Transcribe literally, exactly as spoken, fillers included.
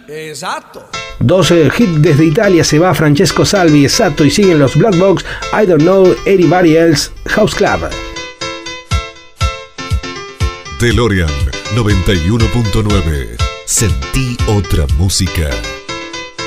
Exacto. Dos eh, hits desde Italia, se va Francesco Salvi, exacto, y siguen los Black Box, I Don't Know Anybody Else, House Club. DeLorean noventa y uno punto nueve. Sentí otra música.